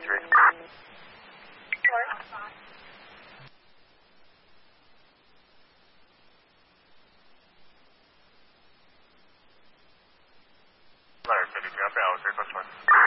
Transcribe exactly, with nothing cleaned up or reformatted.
Marjorie. Larry, Philly, can I pay out? Take us one.